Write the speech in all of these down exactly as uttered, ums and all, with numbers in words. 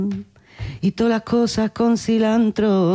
y todas las cosas con cilantro.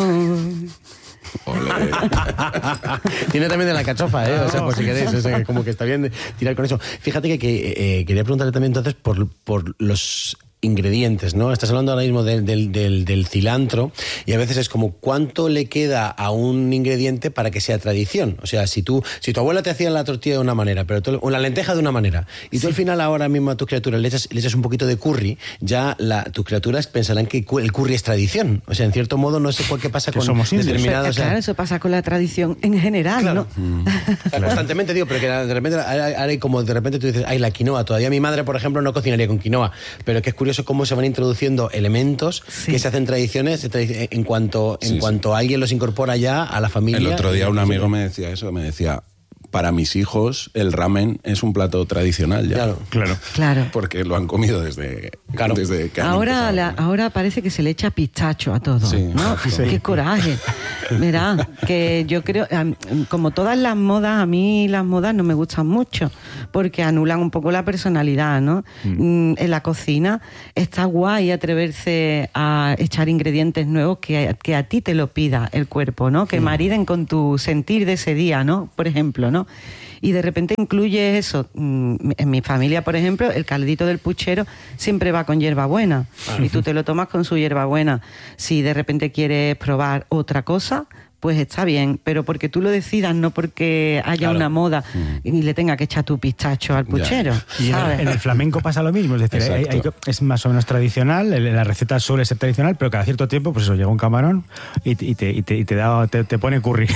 Tiene también de la cachofa, ¿eh? O sea, por si queréis, o sea, como que está bien tirar con eso. Fíjate que, que eh, quería preguntarle también entonces por, por los ingredientes, ¿no? Estás hablando ahora mismo del, del, del, del cilantro y a veces es como cuánto le queda a un ingrediente para que sea tradición. O sea, si tú, si tu abuela te hacía la tortilla de una manera, pero tú, o la lenteja de una manera, y tú sí. al final ahora mismo a tus criaturas le echas, le echas un poquito de curry, ya la, tus criaturas pensarán que el curry es tradición. O sea, en cierto modo, no sé cuál qué pasa que con somos determinados... Pero, claro, eso pasa con la tradición en general, claro. ¿no? Mm. O sea, constantemente digo, pero que de repente, ahora como de repente tú dices, ay, la quinoa, todavía mi madre, por ejemplo, no cocinaría con quinoa, pero que es curioso cómo se van introduciendo elementos sí. que se hacen tradiciones en cuanto en sí, cuanto sí. alguien los incorpora ya a la familia. El otro día un amigo me decía eso, me decía, para mis hijos el ramen es un plato tradicional ya. Claro, claro. claro. Porque lo han comido desde, claro. desde que han ahora, la, ahora parece que se le echa pistacho a todo, sí. ¿no? Sí. Qué coraje. Verá, que yo creo, como todas las modas, a mí las modas no me gustan mucho, porque anulan un poco la personalidad, ¿no? Mm. En la cocina está guay atreverse a echar ingredientes nuevos que, que a ti te lo pida el cuerpo, ¿no? Que mm. mariden con tu sentir de ese día, ¿no? Por ejemplo, ¿no? Y de repente incluye eso. En mi familia, por ejemplo, el caldito del puchero siempre va con hierbabuena. Uh-huh. Y tú te lo tomas con su hierbabuena. Si de repente quieres probar otra cosa, pues está bien, pero porque tú lo decidas, no porque haya claro. una moda mm. y le tenga que echar tu pistacho al puchero. Y en el, en el flamenco pasa lo mismo, es decir, hay, hay, es más o menos tradicional, la receta suele ser tradicional, pero cada cierto tiempo, pues eso, llega un camarón y, y, te, y, te, y te, da, te, te pone curry.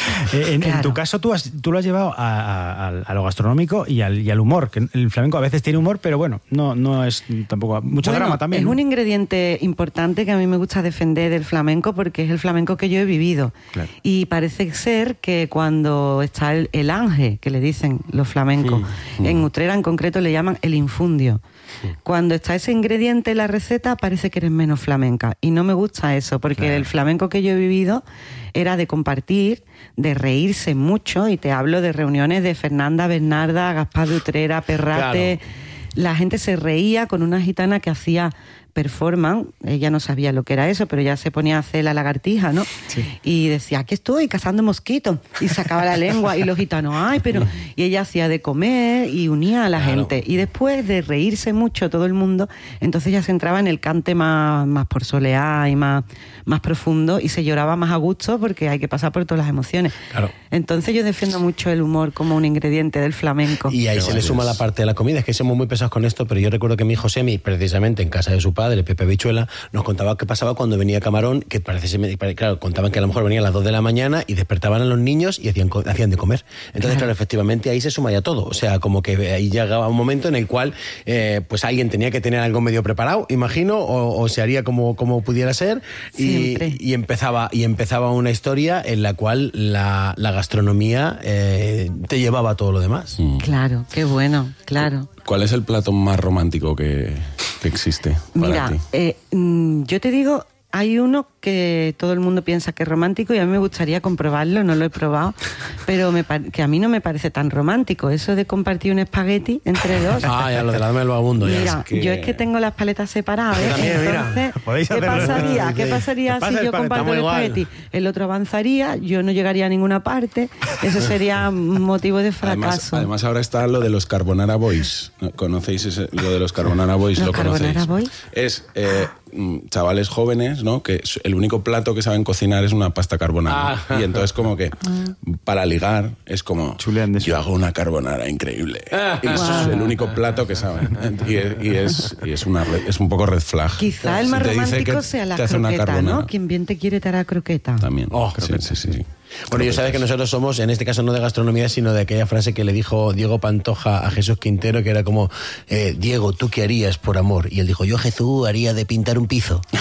en, claro. en tu caso, tú, has, tú lo has llevado a, a, a lo gastronómico y al, y al humor, que el flamenco a veces tiene humor, pero bueno, no, no es tampoco mucho bueno, drama también. Es ¿no? un ingrediente importante que a mí me gusta defender del flamenco porque es el flamenco que yo he vivido. Claro. Y parece ser que cuando está el, el ángel, que le dicen los flamencos, mm, mm. en Utrera en concreto le llaman el infundio. Mm. Cuando está ese ingrediente en la receta parece que eres menos flamenca. Y no me gusta eso, porque claro. el flamenco que yo he vivido era de compartir, de reírse mucho, y te hablo de reuniones de Fernanda Bernarda, Gaspar de Utrera, Perrate. Claro. La gente se reía con una gitana que hacía performance, ella no sabía lo que era eso, pero ya se ponía a hacer la lagartija, ¿no? Sí. Y decía, aquí estoy cazando mosquitos, y sacaba la lengua, y los gitanos, ay, pero... Y ella hacía de comer y unía a la claro. gente. Y después de reírse mucho todo el mundo, entonces ya se entraba en el cante más, más por soleá y más, más profundo, y se lloraba más a gusto porque hay que pasar por todas las emociones. Claro. Entonces yo defiendo mucho el humor como un ingrediente del flamenco. Y ahí pero se le suma la parte de la comida, es que somos muy pesados con esto, pero yo recuerdo que mi hijo Semi, precisamente en casa de su padre, Pepe Bichuela, nos contaba qué pasaba cuando venía camarón, que parece, claro, contaban que a lo mejor venía a las dos de la mañana y despertaban a los niños y hacían, hacían de comer. Entonces, claro, efectivamente ahí se suma ya todo. O sea, como que ahí llegaba un momento en el cual eh, pues alguien tenía que tener algo medio preparado, imagino, o, o se haría como, como pudiera ser, y, y, empezaba, y empezaba una historia en la cual la, la gastronomía eh, te llevaba a todo lo demás. Mm. Claro, qué bueno, claro. ¿Cuál es el plato más romántico que, que existe para Mira, ti? Eh, yo te digo, hay uno que todo el mundo piensa que es romántico y a mí me gustaría comprobarlo, no lo he probado, pero me que a mí no me parece tan romántico, eso de compartir un espagueti entre dos. Ah, ya lo de la dama del vagabundo. Mira, ya es que... yo es que tengo las paletas separadas, ¿eh? También, entonces, ¿qué pasaría? ¿Qué pasaría si yo comparto el espagueti? El otro avanzaría, yo no llegaría a ninguna parte, eso sería motivo de fracaso. Además, además ahora está lo de los Carbonara Boys, ¿conocéis ese, lo de los Carbonara Boys? ¿Los ¿Lo Carbonara conocéis? Boys? Es... Eh, chavales jóvenes, ¿no? Que el único plato que saben cocinar es una pasta carbonara. Ah. Y entonces como que para ligar es como yo hago una carbonara increíble. Ah. Y wow. eso es el único plato que saben. Y es, y es, y es, una, es un poco red flag. Quizá el más si romántico sea la croqueta, ¿no? Quien bien te quiere te hará croqueta. También. Oh, sí, sí, sí, sí. Bueno, yo sabes que nosotros somos, en este caso no de gastronomía, sino de aquella frase que le dijo Diego Pantoja a Jesús Quintero, que era como, eh, Diego, ¿tú qué harías por amor? Y él dijo, yo, Jesús, haría de pintar un piso. ¿No?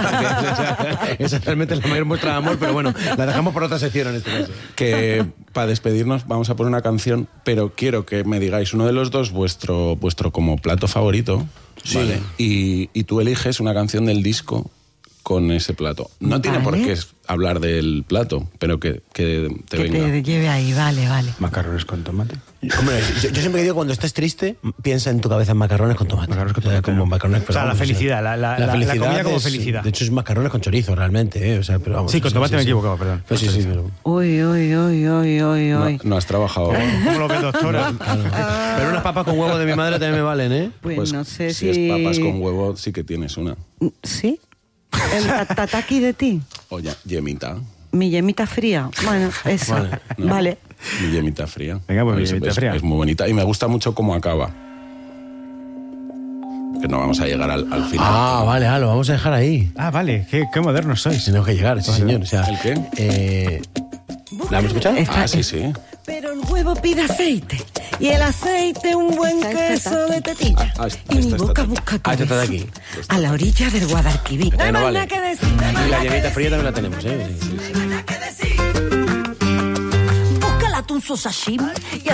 Ah. Esa es realmente la mayor muestra de amor, pero bueno, la dejamos por otra sección en este caso. Que para despedirnos vamos a poner una canción, pero quiero que me digáis uno de los dos vuestro, vuestro como plato favorito, sí. ¿vale? Y, y tú eliges una canción del disco con ese plato. No vale. tiene por qué hablar del plato, pero que, que te que venga. Que te lleve ahí, vale, vale. Macarrones con tomate. Hombre, yo, yo siempre digo, cuando estés triste, piensa en tu cabeza en macarrones con tomate. Macarrones con tomate. Como macarrones, o sea, la felicidad, la, la, la, felicidad la comida como es, felicidad. De hecho, es macarrones con chorizo, realmente. ¿eh? O sea, pero vamos, sí, con tomate sí, me he sí, equivocado, perdón. Pues sí, sí, pero... Uy, uy, uy, uy, uy, uy. No, no has trabajado. ¿Cómo lo ves, doctora? Claro. Pero unas papas con huevo de mi madre también me valen, ¿eh? Pues, pues no sé si... Si es papas con huevo, sí que tienes una. ¿Sí? ¿El tataki de ti? O ya, yemita. Mi yemita fría. Bueno, esa. Vale. ¿No? Vale. Mi yemita fría. Venga, pues mi es, yemita es, fría. Es muy bonita y me gusta mucho cómo acaba. Que no vamos a llegar al, al final. Ah, vale, ah, lo vamos a dejar ahí. Ah, vale, qué, qué modernos sois. Tenemos que llegar, sí, señor. O sea, ¿el qué? Eh, ¿La hemos escuchado? Esta, ah, sí, sí. Pero el huevo pide aceite y el aceite un buen queso de tetilla. Ah, y mi esta, boca esta, busca Ah, esta está de aquí. a la orilla del Guadalquivir. Eh, no vale. Que decir, Y la yemita fría también la tenemos, ¿eh? Sí, sí, sí. busca el atún sashimi.